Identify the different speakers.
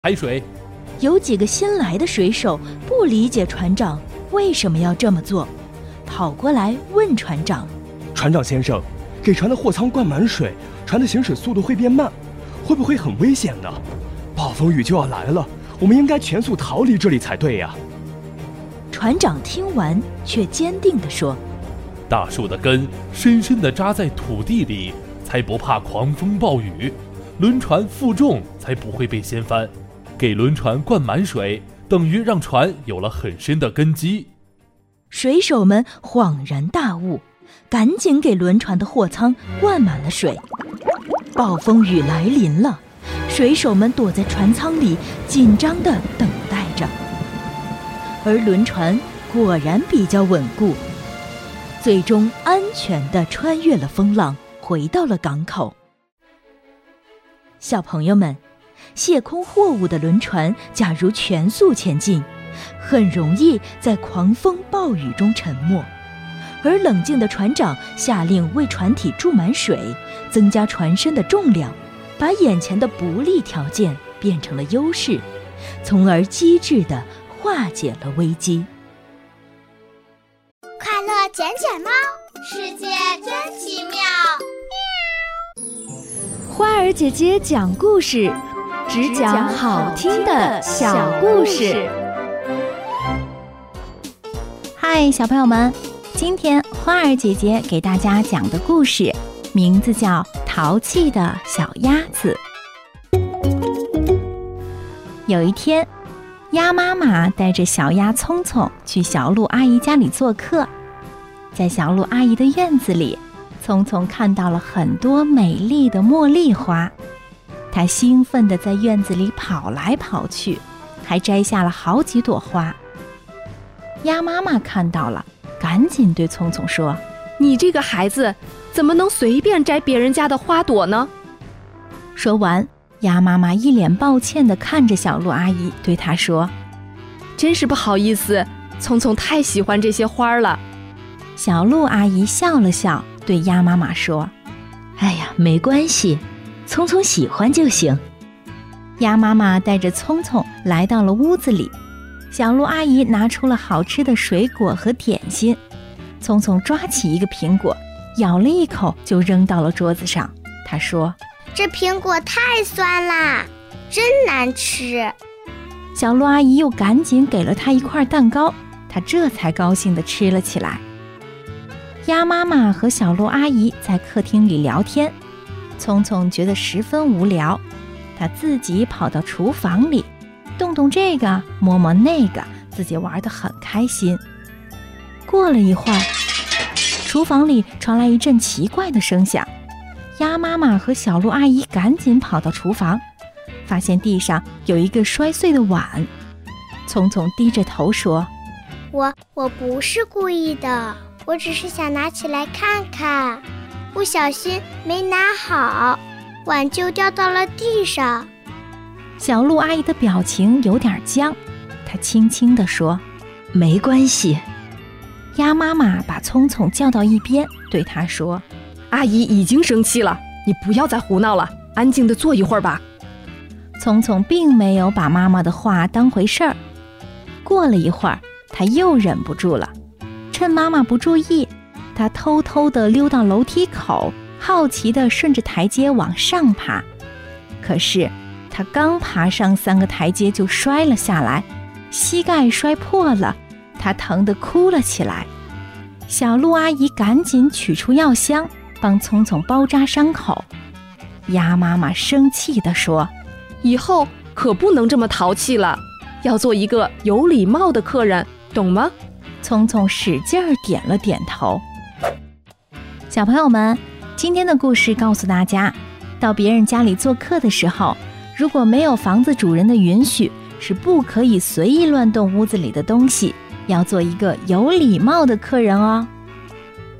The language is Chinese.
Speaker 1: 排水。
Speaker 2: 有几个新来的水手不理解船长为什么要这么做，跑过来问船长：
Speaker 3: 船长先生，给船的货舱灌满水，船的行驶速度会变慢，会不会很危险呢？暴风雨就要来了，我们应该全速逃离这里才对呀。
Speaker 2: 船长听完却坚定地说：
Speaker 1: 大树的根深深地扎在土地里，才不怕狂风暴雨，轮船负重才不会被掀翻。给轮船灌满水，等于让船有了很深的根基。
Speaker 2: 水手们恍然大悟，赶紧给轮船的货舱灌满了水。暴风雨来临了，水手们躲在船舱里，紧张地等待着。而轮船果然比较稳固，最终安全地穿越了风浪，回到了港口。小朋友们，卸空货物的轮船假如全速前进，很容易在狂风暴雨中沉没，而冷静的船长下令为船体注满水，增加船身的重量，把眼前的不利条件变成了优势，从而机智地化解了危机。
Speaker 4: 快乐捡捡猫，世界真奇妙。
Speaker 5: 花儿姐姐讲故事，只讲好听的小故事。
Speaker 6: 嗨，小朋友们，今天花儿姐姐给大家讲的故事名字叫《淘气的小鸭子》。有一天，鸭妈妈带着小鸭聪聪去小鹿阿姨家里做客。在小鹿阿姨的院子里，聪聪看到了很多美丽的茉莉花，她兴奋地在院子里跑来跑去，还摘下了好几朵花。鸭妈妈看到了，赶紧对聪聪说：
Speaker 5: 你这个孩子怎么能随便摘别人家的花朵呢？
Speaker 6: 说完，鸭妈妈一脸抱歉地看着小鹿阿姨，对她说：
Speaker 5: 真是不好意思，聪聪太喜欢这些花了。
Speaker 6: 小鹿阿姨笑了笑，对鸭妈妈说：
Speaker 2: 哎呀，没关系，聪聪喜欢就行。
Speaker 6: 鸭妈妈带着聪聪来到了屋子里，小鹿阿姨拿出了好吃的水果和点心。聪聪抓起一个苹果，咬了一口就扔到了桌子上。她说：
Speaker 4: 这苹果太酸啦，真难吃。
Speaker 6: 小鹿阿姨又赶紧给了她一块蛋糕，她这才高兴地吃了起来。鸭妈妈和小鹿阿姨在客厅里聊天，聪聪觉得十分无聊，他自己跑到厨房里，动动这个，摸摸那个，自己玩得很开心。过了一会儿，厨房里传来一阵奇怪的声响，鸭妈妈和小鹿阿姨赶紧跑到厨房，发现地上有一个摔碎的碗。聪聪低着头说：
Speaker 4: 我不是故意的，我只是想拿起来看看，不小心没拿好，碗就掉到了地上。
Speaker 6: 小鹿阿姨的表情有点僵，她轻轻地说：
Speaker 2: 没关系。
Speaker 6: 鸭妈妈把聪聪叫到一边，对她说：
Speaker 5: 阿姨已经生气了，你不要再胡闹了，安静地坐一会儿吧。
Speaker 6: 聪聪并没有把妈妈的话当回事儿。过了一会儿，他又忍不住了，趁妈妈不注意，他偷偷地溜到楼梯口，好奇地顺着台阶往上爬。可是他刚爬上3个台阶就摔了下来，膝盖摔破了，他疼得哭了起来。小鹿阿姨赶紧取出药箱，帮聪聪包扎伤口。鸭妈妈生气地说：
Speaker 5: 以后可不能这么淘气了，要做一个有礼貌的客人，懂吗？
Speaker 6: 聪聪使劲儿点了点头。小朋友们，今天的故事告诉大家，到别人家里做客的时候，如果没有房子主人的允许，是不可以随意乱动屋子里的东西，要做一个有礼貌的客人哦。